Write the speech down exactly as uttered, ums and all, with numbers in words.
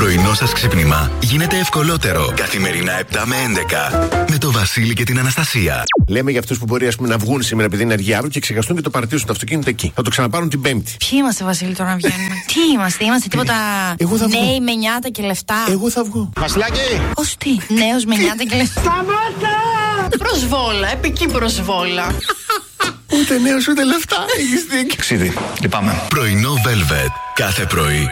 πρωινό σας ξύπνημα γίνεται ευκολότερο. Καθημερινά επτά με έντεκα. Με το Βασίλη και την Αναστασία. Λέμε για αυτούς που μπορεί ας πούμε, να βγουν σήμερα επειδή είναι αργία αύριο και ξεχαστούν και το παρατήσουν το αυτοκίνητο εκεί. Θα το ξαναπάρουν την Πέμπτη. Ποιοι είμαστε, Βασίλη, τώρα να βγαίνουμε? Τι είμαστε, είμαστε τίποτα νέοι με νιάτα και λεφτά? Εγώ θα βγω. Βασιλάκη! Ως τι, νέος με νιάτα και λεφτά? Σταμάτα! Προσβόλα, επική προσβόλα. Ούτε νέος ούτε λεφτά. Έχεις δίκιο. Ξίδι, λυπάμαι. Πρωινό Velvet. Κάθε πρωί